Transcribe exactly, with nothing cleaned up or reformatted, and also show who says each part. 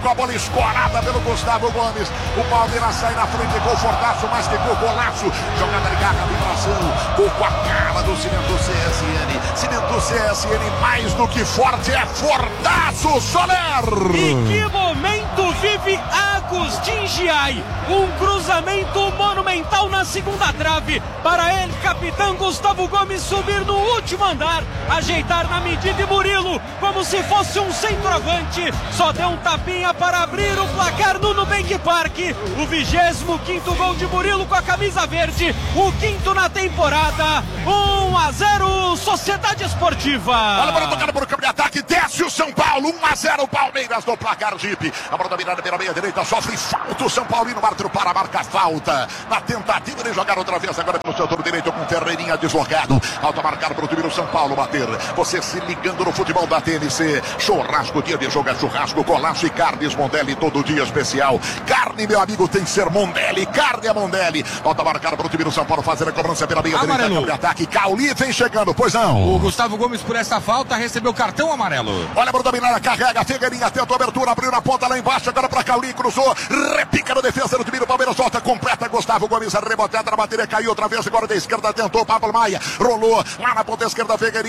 Speaker 1: Com a bola escorada pelo Gustavo Gomes. O Palmeiras sai na frente, gol fortaço, mais que gol, golaço. Jogada de garra, vibração. Gol com a cara do Cimento C S N. Cimento C S N, mais do que forte, é fortaço, Soler!
Speaker 2: E que momento vive Agustin Giai. Um cruzamento monumental na segunda trave. Para ele, capitão Gustavo Gomes subir no último andar. Ajeitar na medida e Murilo, como se fosse um centroavante. Só deu um tapinha para abrir o placar no Nubank Park. O vigésimo quinto gol de Murilo com a camisa verde. O quinto na temporada. um a zero, Sociedade Esportiva.
Speaker 1: Olha para tocar por campo de ataque. Desce o São Paulo. um a zero, Palmeiras no placar Jeep. A bola dominada pela meia direita. Sofre falta o São Paulino. Árbitro para marcar falta. Na tentativa de jogar outra vez. Agora pelo setor direito com Ferreirinha deslocado. Alto marcar para o time do São Paulo bater. Você se ligando no futebol da T N C. Churrasco, dia de jogo é churrasco. Golaço e carnes Mondelli. Todo dia especial. Carne, meu amigo, tem que ser Mondelli. Carne é Mondelli. Alto marcar para o time do São Paulo fazer a cobrança pela meia direita. Campo de ataque. Cauli vem chegando. Pois não.
Speaker 3: O Gustavo Gomes, por essa falta, recebeu cartão amarelo.
Speaker 1: Olha para dominar, carrega. Figueirinha tenta a abertura. Abriu na ponta lá embaixo. Agora para Cauli. Cruzou. Repica na defesa do time do Palmeiras. Volta completa. Gustavo Gomes rebotada na bateria. Caiu outra vez. Agora da esquerda tentou. Pablo Maia. Rolou lá na ponta esquerda. Figueirinha.